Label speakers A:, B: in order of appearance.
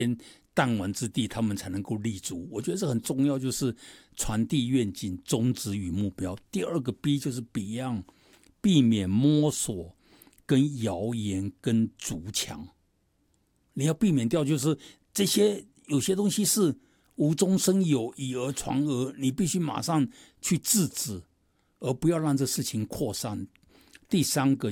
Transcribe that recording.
A: 弹丸之地，他们才能够立足。我觉得这很重要，就是传递愿景、宗旨与目标。第二个 B 就是 Beyond， 避免摸索、跟谣言、跟筑墙。你要避免掉，就是这些有些东西是无中生有、以讹传讹，你必须马上去制止，而不要让这事情扩散。第三个